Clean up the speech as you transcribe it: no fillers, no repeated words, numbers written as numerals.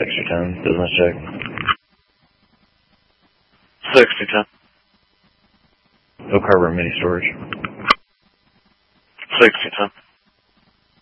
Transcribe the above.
6010, business check. 6010. Oak Harbor Mini Storage. 6010.